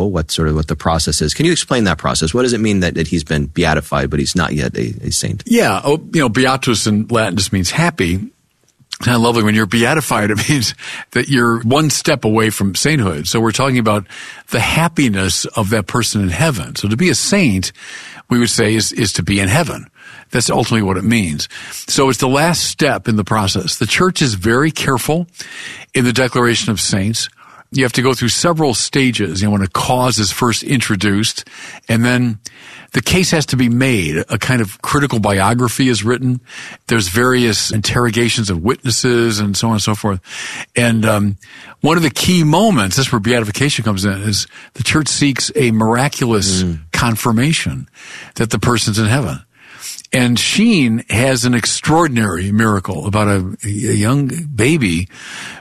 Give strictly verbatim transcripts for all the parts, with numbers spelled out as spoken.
what sort of what the process is. Can you explain that process? What does it mean that, that he's been beatified, but he's not yet a, a saint? Yeah. Oh, you know, beatus in Latin just means happy. Kind of lovely. When you're beatified, it means that you're one step away from sainthood. So we're talking about the happiness of that person in heaven. So to be a saint, we would say, is, is to be in heaven. That's ultimately what it means. So it's the last step in the process. The church is very careful in the declaration of saints. You have to go through several stages. You know, when a cause is first introduced, and then the case has to be made. A kind of critical biography is written. There's various interrogations of witnesses and so on and so forth. And um, one of the key moments, this is where beatification comes in, is the church seeks a miraculous mm. confirmation that the person's in heaven. And Sheen has an extraordinary miracle about a, a young baby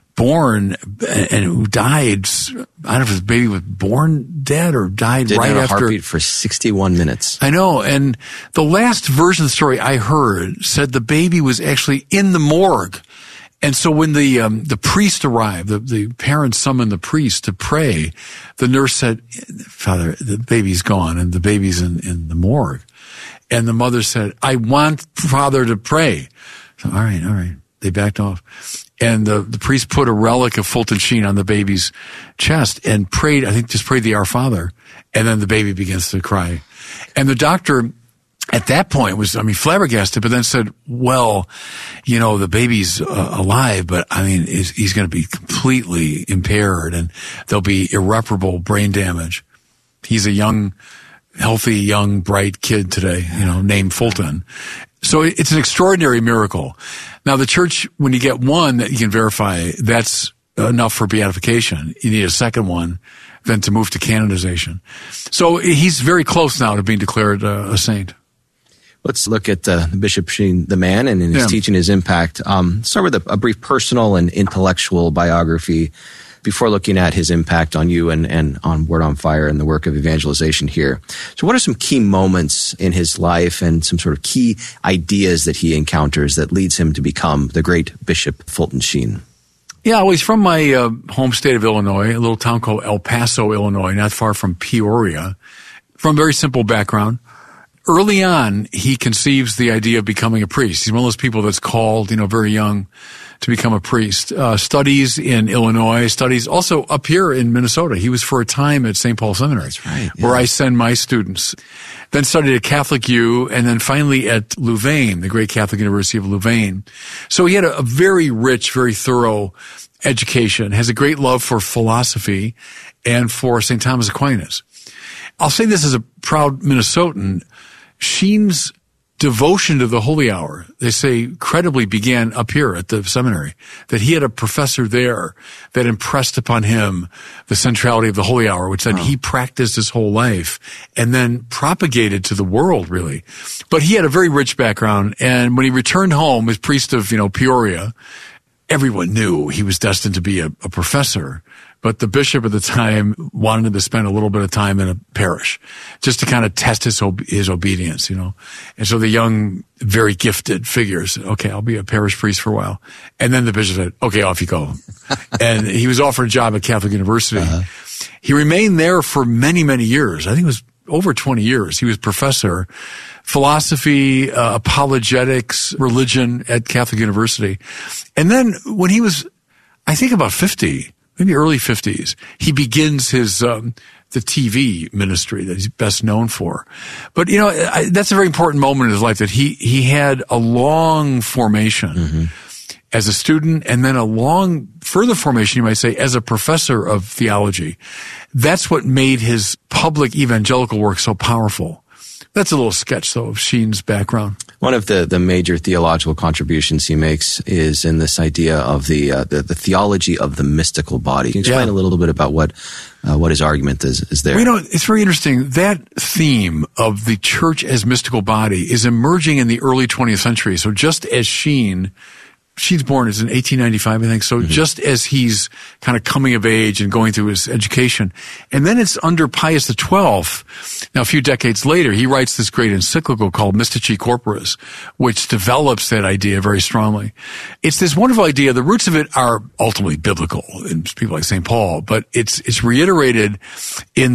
born and who died. I don't know if his baby was born dead or died Didn't right have a after. Heartbeat for sixty-one minutes. I know. And the last version of the story I heard said the baby was actually in the morgue. And so when the um, the priest arrived, the, the parents summoned the priest to pray, the nurse said, "Father, the baby's gone and the baby's in, in the morgue." And the mother said, "I want Father to pray." So, all right, all right. They backed off. And the, the priest put a relic of Fulton Sheen on the baby's chest and prayed, I think just prayed the Our Father. And then the baby begins to cry. And the doctor at that point was, I mean, flabbergasted, but then said, well, you know, the baby's uh, alive, but I mean, he's, he's going to be completely impaired and there'll be irreparable brain damage. He's a young, healthy, young, bright kid today, you know, named Fulton. So it's an extraordinary miracle. Now, the church, when you get one that you can verify, that's enough for beatification. You need a second one, then to move to canonization. So he's very close now to being declared uh, a saint. Let's look at uh, Bishop Sheen, the man, and in his Yeah. teaching, his impact. Um, start with a, a brief personal and intellectual biography before looking at his impact on you and, and on Word on Fire and the work of evangelization here. So what are some key moments in his life and some sort of key ideas that he encounters that leads him to become the great Bishop Fulton Sheen? Yeah, well, he's from my uh, home state of Illinois, a little town called El Paso, Illinois, not far from Peoria, from a very simple background. Early on, he conceives the idea of becoming a priest. He's one of those people that's called, you know, very young to become a priest. Uh, studies in Illinois, studies also up here in Minnesota. He was for a time at Saint Paul Seminary, That's right, yeah. where I send my students. Then studied at Catholic U, and then finally at Louvain, the great Catholic University of Louvain. So he had a, a very rich, very thorough education, has a great love for philosophy and for Saint Thomas Aquinas. I'll say this as a proud Minnesotan. Sheen's devotion to the Holy Hour, they say, credibly began up here at the seminary, that he had a professor there that impressed upon him the centrality of the Holy Hour, which then oh. he practiced his whole life and then propagated to the world, really. But he had a very rich background, and when he returned home as priest of, you know, Peoria, everyone knew he was destined to be a, a professor. But the bishop at the time wanted him to spend a little bit of time in a parish just to kind of test his his obedience, you know. And so the young, very gifted figure said, okay, I'll be a parish priest for a while. And then the bishop said, okay, off you go. And he was offered a job at Catholic University. Uh-huh. He remained there for many, many years. I think it was over twenty years. He was professor, philosophy, uh, apologetics, religion at Catholic University. And then when he was, I think about fifty, maybe early fifties, he begins his, um, the T V ministry that he's best known for. But, you know, I, that's a very important moment in his life that he, he had a long formation mm-hmm. as a student and then a long further formation, you might say, as a professor of theology. That's what made his public evangelical work so powerful. That's a little sketch, though, of Sheen's background. One of the, the major theological contributions he makes is in this idea of the uh, the, the theology of the mystical body. Can you explain yeah. a little bit about what uh, what his argument is, is there? Well, you know, it's very interesting. That theme of the church as mystical body is emerging in the early twentieth century. So just as Sheen... Sheen's born is in eighteen ninety-five, I think. So mm-hmm. just as he's kind of coming of age and going through his education. And then it's under Pius the twelfth. Now, a few decades later, he writes this great encyclical called Mystici Corporis, which develops that idea very strongly. It's this wonderful idea. The roots of it are ultimately biblical in people like Saint Paul, but it's, it's reiterated in